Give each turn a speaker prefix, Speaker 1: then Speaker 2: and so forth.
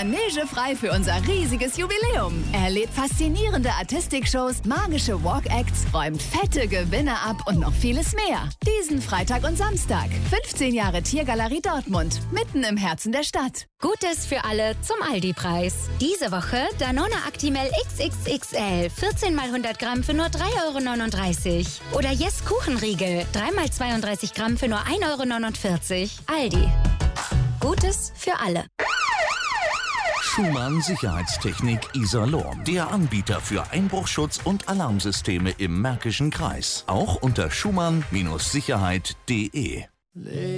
Speaker 1: manegefrei für unser riesiges Jubiläum. Erlebt faszinierende Artistikshows, magische Walk-Acts, räumt fette Gewinne ab und noch vieles mehr. Diesen Freitag und Samstag. 15 Jahre Tiergalerie Dortmund, mitten im Herzen der Stadt.
Speaker 2: Gutes für alle zum Aldi-Preis. Diese Woche Danone Actimel XXXL. 14 mal 100 Gramm für nur 3,39 €. Oder Yes Kuchenriegel. 3 mal 32 Gramm für nur 1,49 €. Aldi. Gutes für alle.
Speaker 3: Schumann Sicherheitstechnik Iserlohn. Der Anbieter für Einbruchschutz und Alarmsysteme im Märkischen Kreis. Auch unter schumann-sicherheit.de.